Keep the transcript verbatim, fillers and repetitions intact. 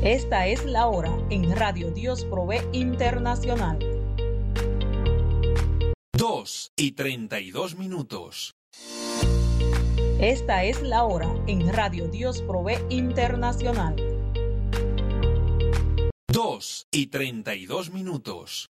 Esta es la hora en Radio Dios Provee Internacional. Dos y treinta y dos minutos. Esta es la hora en Radio Dios Provee Internacional. Dos y treinta y dos minutos.